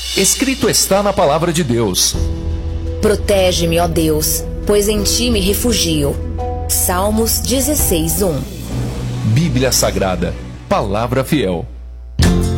Escrito está na palavra de Deus. Protege-me, ó Deus, pois em ti me refugio. Salmos 16:1. Bíblia Sagrada, palavra fiel.